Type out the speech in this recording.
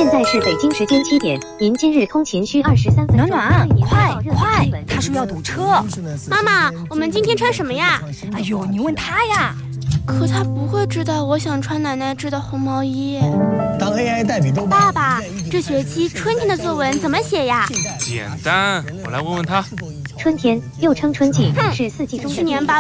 现在是北京时间7点，您今日通勤需23分钟。 暖暖，快！他说要堵车。 妈妈，我们今天穿什么呀？ 哎呦，你问他呀。 可他不会知道我想穿奶奶织的红毛衣。 当 AI 代笔都爸爸，这学期春天的作文怎么写呀？ 简单，我来问问他。 春天又称春季，是4季中的去年